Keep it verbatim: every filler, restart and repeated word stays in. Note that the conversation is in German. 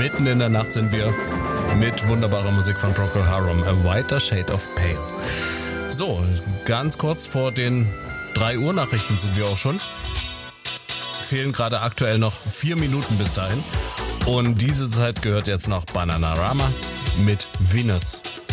Mitten in der Nacht sind wir mit wunderbarer Musik von Procol Harum, A Whiter Shade of Pale. So, ganz kurz vor den drei Uhr Nachrichten sind wir auch schon. Fehlen gerade aktuell noch vier Minuten bis dahin. Und diese Zeit gehört jetzt noch Bananarama mit Venus.